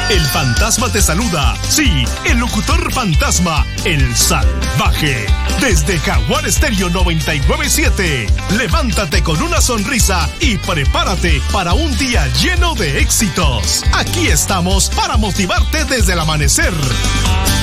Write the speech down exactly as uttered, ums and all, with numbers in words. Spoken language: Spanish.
El fantasma te saluda. Sí, el locutor fantasma, el salvaje. Desde Jaguar Estéreo noventa y nueve punto siete. Levántate con una sonrisa y prepárate para un día lleno de éxitos. Aquí estamos para motivarte desde el amanecer.